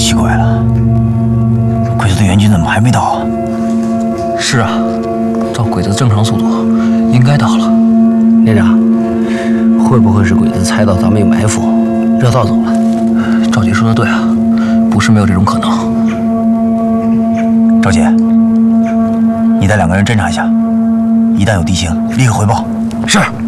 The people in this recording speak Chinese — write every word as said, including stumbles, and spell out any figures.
奇怪了，鬼子的援军怎么还没到啊？ 是啊，照鬼子的正常速度，应该到了。 连长，会不会是鬼子猜到咱们有埋伏，绕道走了？ 赵姐说的对啊，不是没有这种可能。 赵姐，你带两个人侦查一下，一旦有敌情，立刻回报。 是。